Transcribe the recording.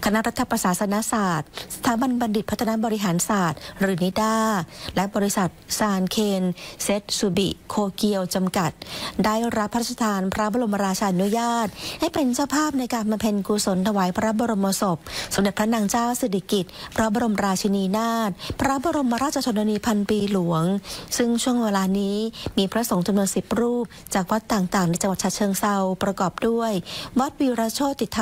คณะรัฐประศาสนศาสตร์สถาบันบัณฑิตพัฒนาบริหารศาสตร์หรือนิด้าและบริษัทซานเคนเซตซูบิโคเกียวจำกัดได้รับพระราชทานพระบรมราชานุญาตให้เป็นเจ้าภาพในการบำเพ็ญกุศลถวายพระบรมศพสมเด็จพระนางเจ้าสิริกิติ์พระบรมราชินีนาถพระบรมราชชนนีพันปีหลวงซึ่งช่วงเวลานี้มีพระสงฆ์จำนวน10 รูปจากวัดต่างๆในจังหวัดฉะเชิงเทราประกอบด้วยวัดวีรโชติธรรม